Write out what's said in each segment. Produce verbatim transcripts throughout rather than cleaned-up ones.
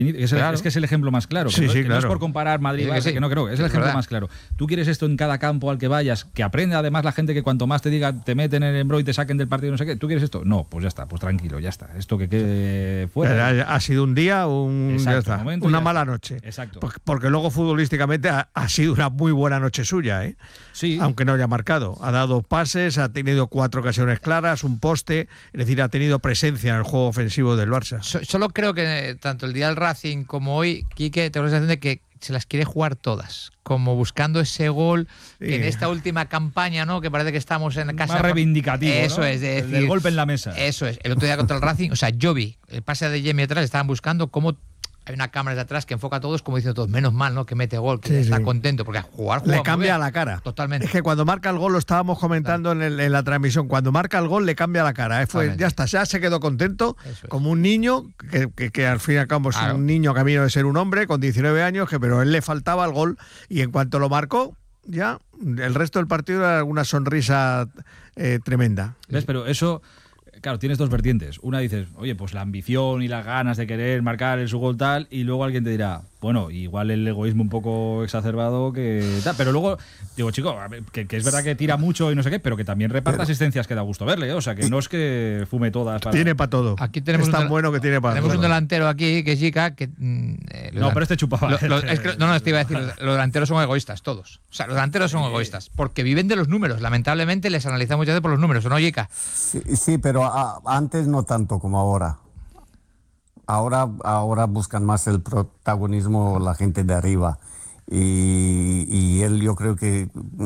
Es, claro. el, es que es el ejemplo más claro. Sí, que no, sí, que claro. no es por comparar Madrid, sí, sí. que no creo, es el ejemplo ¿verdad? Más claro. Tú quieres esto en cada campo al que vayas, que aprenda además la gente que cuanto más te diga, te meten en el embro y te saquen del partido, no sé qué. ¿Tú quieres esto? No, pues ya está, pues tranquilo, ya está. Esto que quede fuera. Pero ha sido un día, un, Exacto, ya está, momento, una ya mala está. noche. Exacto. Porque, porque luego futbolísticamente ha, ha sido una muy buena noche suya, ¿eh? Sí. Aunque no haya marcado. Ha dado pases, ha tenido cuatro ocasiones claras, un poste, es decir, ha tenido presencia en el juego ofensivo del Barça. So, solo creo que tanto el día del Racing como hoy, Quique, tengo la sensación de que se las quiere jugar todas, como buscando ese gol sí. que en esta última campaña, ¿no? Que parece que estamos en casa. Más reivindicativo, Eso ¿no? es, de decir, el golpe en la mesa. Eso es. El otro día contra el Racing, o sea, yo vi el pase de Yemi atrás, estaban buscando cómo hay una cámara de atrás que enfoca a todos como diciendo todos, menos mal, ¿no? Que mete gol, que sí, está sí. contento, porque a jugar, juega le cambia la cara. Totalmente. Es que cuando marca el gol, lo estábamos comentando en, el, en la transmisión, cuando marca el gol le cambia la cara. ¿eh? Fue, ya está, ya se quedó contento, es. como un niño, que, que, que al fin y al cabo es claro. un niño camino de ser un hombre con diecinueve años, que pero a él le faltaba el gol y en cuanto lo marcó, ya el resto del partido era una sonrisa eh, tremenda. ¿Ves? Pero eso... Claro, tienes dos vertientes. Una dices, oye, pues la ambición y las ganas de querer marcar el su gol tal, y luego alguien te dirá, bueno, igual el egoísmo un poco exacerbado que tal. Pero luego, digo, chico, que, que es verdad que tira mucho y no sé qué, pero que también reparta pero, asistencias que da gusto verle, ¿eh? O sea, que no es que fume todas. Para... Tiene para todo. Aquí tenemos es tan un, bueno que tiene para tenemos todo. un delantero aquí, que es Jica, que... Eh, no, pero este chupaba. Lo, lo, es que, no, no, te iba a decir, los delanteros son egoístas, todos. O sea, los delanteros son egoístas, porque viven de los números. Lamentablemente les analizamos muchas veces por los números, ¿o no, Jica? Sí, sí, pero a, antes no tanto como ahora. Ahora, ahora buscan más el protagonismo la gente de arriba. Y, y él yo creo que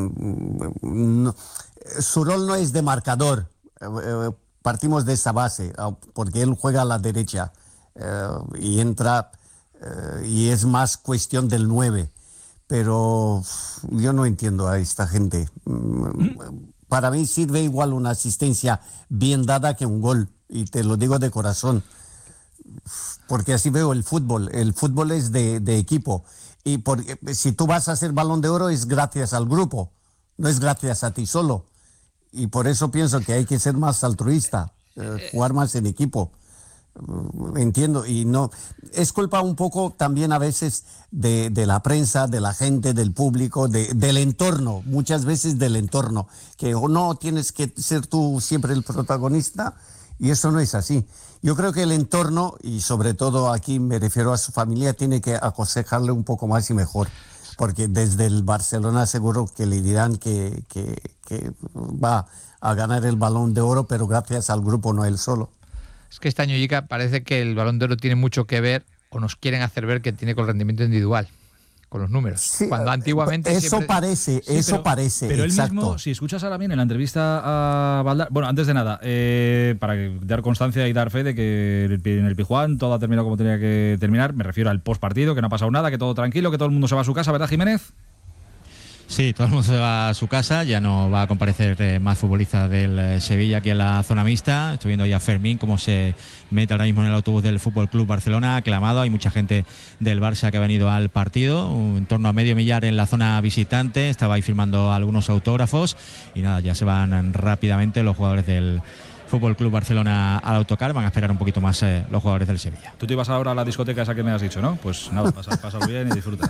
no, su rol no es de marcador. Eh, partimos de esa base, porque él juega a la derecha eh, y entra eh, y es más cuestión del nueve. Pero yo no entiendo a esta gente. Para mí sirve igual una asistencia bien dada que un gol. Y te lo digo de corazón, porque así veo el fútbol. El fútbol es de, de equipo. Y por, si tú vas a hacer Balón de Oro es gracias al grupo, no es gracias a ti solo. Y por eso pienso que hay que ser más altruista, eh, jugar más en equipo. Entiendo, y no es culpa un poco también a veces de, de la prensa, de la gente, del público, de, del entorno, muchas veces del entorno, que no tienes que ser tú siempre el protagonista. Y eso no es así. Yo creo que el entorno, y sobre todo aquí me refiero a su familia, tiene que aconsejarle un poco más y mejor. Porque desde el Barcelona seguro que le dirán que, que, que va a ganar el Balón de Oro, pero gracias al grupo, no él solo. Es que este año, Jica, parece que el Balón de Oro tiene mucho que ver, o nos quieren hacer ver que tiene con el rendimiento individual. Con los números. Sí, cuando antiguamente eso siempre... parece, sí, eso pero, parece. Pero exacto. él mismo, si escuchas ahora bien en la entrevista a Valdar, bueno, antes de nada, eh, para dar constancia y dar fe de que en el Pizjuán todo ha terminado como tenía que terminar, me refiero al post partido, que no ha pasado nada, que todo tranquilo, que todo el mundo se va a su casa, ¿verdad, Jiménez? Sí, todo el mundo se va a su casa, ya no va a comparecer eh, más futbolistas del eh, Sevilla aquí en la zona mixta. Estoy viendo ya a Fermín cómo se mete ahora mismo en el autobús del Fútbol Club Barcelona, aclamado. Hay mucha gente del Barça que ha venido al partido, en torno a medio millar en la zona visitante. Estaba ahí firmando algunos autógrafos y nada, ya se van rápidamente los jugadores del Fútbol Club Barcelona al autocar. Van a esperar un poquito más eh, los jugadores del Sevilla. Tú te ibas ahora a la discoteca esa que me has dicho, ¿no? Pues nada, pasa, pasa bien y disfruta.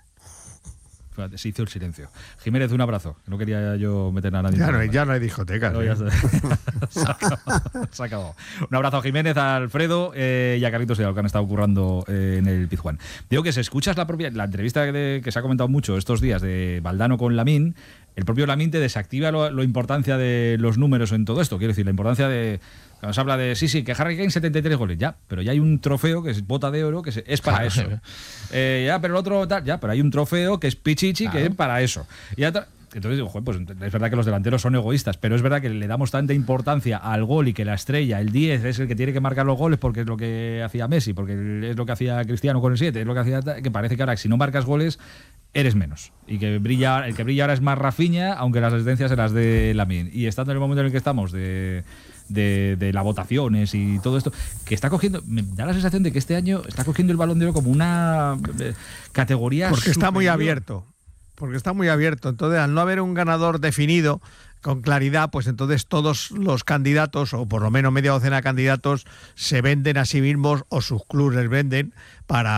Se hizo el silencio. Jiménez, un abrazo. No quería yo meter a nadie. Ya no hay, ya no hay discotecas. No, ¿eh? ya se, se, acabó, se acabó. Un abrazo a Jiménez, a Alfredo eh, y a Carlitos Sedal, que han estado currando eh, en el Pizjuán. Digo que si escuchas la propia la entrevista que, que se ha comentado mucho estos días de Valdano con Lamine, el propio Lamine te desactiva la lo importancia de los números en todo esto. Quiero decir, la importancia de... Cuando se habla de, sí, sí, que Harry Kane setenta y tres goles, ya, pero ya hay un trofeo que es bota de oro, que es para eso. Eh, ya, pero el otro, tal, ya, pero hay un trofeo que es Pichichi, claro, que es para eso. Y ya, entonces digo, joder, pues es verdad que los delanteros son egoístas, pero es verdad que le damos tanta importancia al gol y que la estrella, el diez, es el que tiene que marcar los goles porque es lo que hacía Messi, porque es lo que hacía Cristiano con el siete, es lo que hacía, que parece que ahora si no marcas goles eres menos, y que brilla, el que brilla ahora es más Rafinha, aunque las asistencias se las de Lamine. Y estando en el momento en el que estamos de De, de las votaciones y todo esto, que está cogiendo, me da la sensación de que este año está cogiendo el Balón de Oro como una eh, categoría porque superior. Está muy abierto, porque está muy abierto, entonces al no haber un ganador definido con claridad, pues entonces todos los candidatos, o por lo menos media docena de candidatos, se venden a sí mismos o sus clubes les venden para